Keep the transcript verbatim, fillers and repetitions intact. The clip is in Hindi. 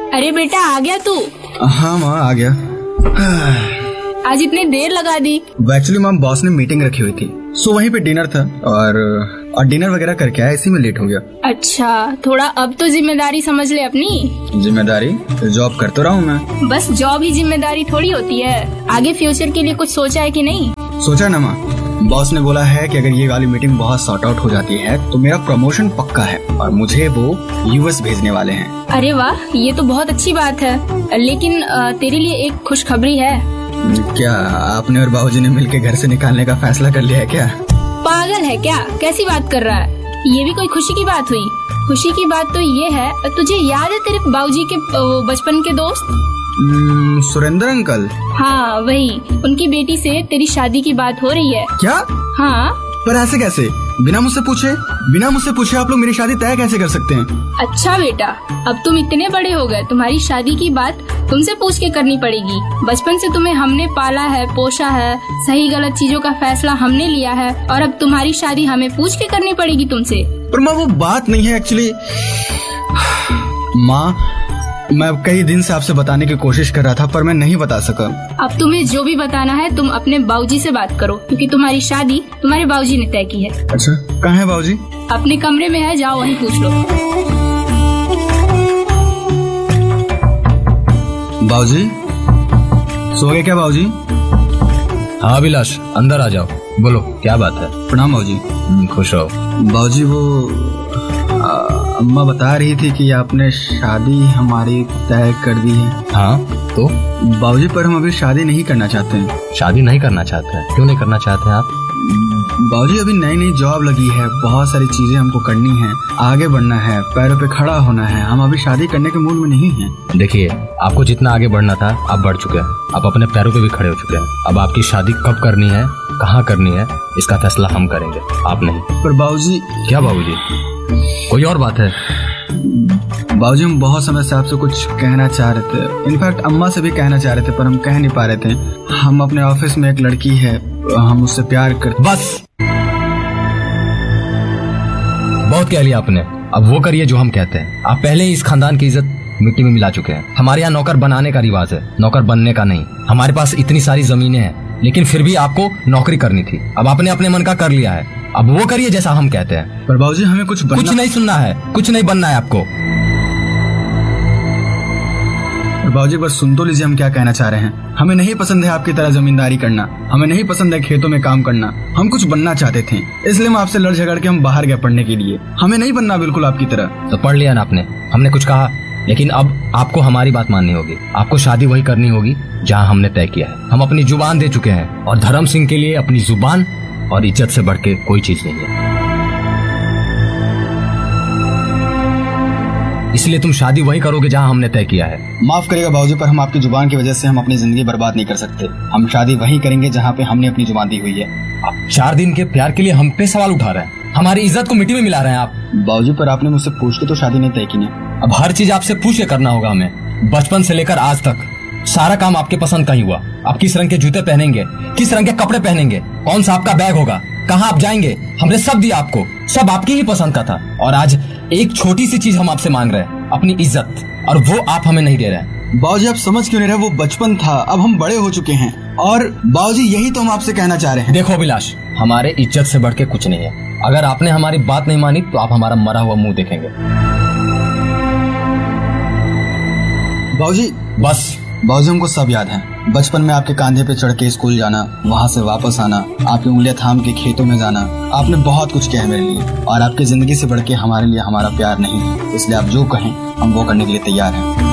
अरे बेटा आ गया तू? हाँ माँ आ गया। आज इतनी देर लगा दी। एक्चुअली माँ बॉस ने मीटिंग रखी हुई थी, सो वहीं पे डिनर था और और डिनर वगैरह करके आया, इसी में लेट हो गया। अच्छा, थोड़ा अब तो जिम्मेदारी समझ ले अपनी। जिम्मेदारी? जॉब करता रहा हूँ मैं। बस जॉब ही जिम्मेदारी थोड़ी होती है। आगे फ्यूचर के लिए कुछ सोचा है कि नहीं? सोचा ना माँ, बॉस ने बोला है कि अगर ये वाली मीटिंग बहुत सॉर्ट आउट हो जाती है तो मेरा प्रमोशन पक्का है और मुझे वो यूएस भेजने वाले हैं। अरे वाह, ये तो बहुत अच्छी बात है। लेकिन तेरे लिए एक खुशखबरी है। क्या आपने और बाबूजी ने मिलकर घर से निकालने का फैसला कर लिया है क्या? पागल है क्या? कैसी बात कर रहा है? ये भी कोई खुशी की बात हुई? खुशी की बात तो ये है, तुझे याद है तेरे बाबूजी के बचपन के दोस्त सुरेंद्र अंकल? हाँ वही, उनकी बेटी से तेरी शादी की बात हो रही है। क्या? हाँ। पर ऐसे कैसे? बिना मुझसे पूछे बिना मुझसे पूछे आप लोग मेरी शादी तय कैसे कर सकते हैं? अच्छा बेटा, अब तुम इतने बड़े हो गए, तुम्हारी शादी की बात तुमसे पूछ के करनी पड़ेगी। बचपन से तुम्हें हमने पाला है, पोषा है, सही गलत चीजों का फैसला हमने लिया है और अब तुम्हारी शादी हमें पूछ के करनी पड़ेगी तुमसे। पर माँ वो बात नहीं है एक्चुअली। माँ मैं कई दिन से आपसे बताने की कोशिश कर रहा था पर मैं नहीं बता सका। अब तुम्हें जो भी बताना है तुम अपने बाबूजी से बात करो, क्योंकि तुम्हारी शादी तुम्हारे बाबूजी ने तय की है। अच्छा, कहाँ है बाबूजी? अपने कमरे में है, जाओ वहीं पूछ लो। बाबूजी सो गए क्या बाबूजी? हाँ अभिलाष, अंदर आ जाओ, बोलो क्या बात है। प्रणाम बाबूजी। खुश रहो। बाबूजी वो आ, अम्मा बता रही थी कि आपने शादी हमारी तय कर दी है। हाँ तो? बाबूजी पर हम अभी शादी नहीं करना चाहते हैं। शादी नहीं करना चाहते हैं? क्यों नहीं करना चाहते हैं आप? बाबूजी अभी नई नई जॉब लगी है, बहुत सारी चीजें हमको करनी है, आगे बढ़ना है, पैरों पे खड़ा होना है, हम अभी शादी करने के मूड में नहीं हैं। देखिए, आपको जितना आगे बढ़ना था आप बढ़ चुके हैं, आप अपने पैरों पे भी खड़े हो चुके हैं। अब आपकी शादी कब करनी है, कहाँ करनी है, इसका फैसला हम करेंगे, आप नहीं। पर बाबूजी। क्या बाबूजी? कोई और बात है? बाबूजी हम बहुत समय से आपसे कुछ कहना चाह रहे थे, इनफैक्ट अम्मा से भी कहना चाह रहे थे पर हम कह नहीं पा रहे थे। हम अपने ऑफिस में एक लड़की है, हम उससे प्यार करते। बस बहुत कह लिया आपने, अब वो करिए जो हम कहते हैं। आप पहले ही इस खानदान की इज्जत मिट्टी में मिला चुके हैं। हमारे यहाँ नौकर बनाने का रिवाज है, नौकर बनने का नहीं। हमारे पास इतनी सारी जमीनें हैं, लेकिन फिर भी आपको नौकरी करनी थी। अब आपने अपने मन का कर लिया है, अब वो करिए जैसा हम कहते हैं। पर बाबूजी हमें कुछ बनना... कुछ नहीं सुनना है, कुछ नहीं बनना है आपको। बाबूजी बस सुन तो लीजिए हम क्या कहना चाह रहे हैं। हमें नहीं पसंद है आपकी तरह जमींदारी करना, हमें नहीं पसंद है खेतों में काम करना। हम कुछ बनना चाहते थे, इसलिए हम आपसे लड़ झगड़ के हम बाहर गए पढ़ने के लिए। हमें नहीं बनना बिल्कुल आपकी तरह। तो पढ़ लिया ना आपने, हमने कुछ कहा, लेकिन अब आपको हमारी बात माननी होगी। आपको शादी वही करनी होगी जहाँ हमने तय किया है। हम अपनी जुबान दे चुके हैं और धर्म सिंह के लिए अपनी जुबान और इज्जत से बढ़ के कोई चीज नहीं है। इसलिए तुम शादी वही करोगे जहाँ हमने तय किया है। माफ करिएगा बाबूजी, पर हम आपकी जुबान की वजह से हम अपनी जिंदगी बर्बाद नहीं कर सकते। हम शादी वही करेंगे जहाँ पे हमने अपनी जुबान दी हुई है। आप चार दिन के प्यार के लिए हम पे सवाल उठा रहे हैं, हमारी इज्जत को मिट्टी में मिला रहे हैं आप। बाबूजी पर आपने मुझसे पूछ के तो शादी नहीं तय की ना। अब हर चीज आपसे पूछ के करना होगा हमें। बचपन से लेकर आज तक सारा काम आपके पसंद का ही हुआ। आप किस रंग के जूते पहनेंगे, किस रंग के कपड़े पहनेंगे, कौन सा आपका बैग होगा, कहाँ आप जाएंगे, हमने सब दिया आपको। सब आपकी ही पसंद का था और आज एक छोटी सी चीज हम आपसे मांग रहे हैं, अपनी इज्जत, और वो आप हमें नहीं दे रहे हैं। बाबूजी आप समझ क्यों नहीं रहे? वो बचपन था, अब हम बड़े हो चुके हैं और बाबूजी यही तो हम आपसे कहना चाह रहे हैं। देखो अभिलाष, हमारे इज्जत से बढ़ के कुछ नहीं है। अगर आपने हमारी बात नहीं मानी तो आप हमारा मरा हुआ मुंह देखेंगे। बाबूजी बस। बाबूजी हमको सब याद है, बचपन में आपके कांधे पे चढ़ के स्कूल जाना, वहाँ से वापस आना, आपकी उंगलियां थाम के खेतों में जाना। आपने बहुत कुछ किया है मेरे लिए और आपकी जिंदगी से बढ़ के हमारे लिए हमारा प्यार नहीं है। इसलिए आप जो कहें हम वो करने के लिए तैयार हैं।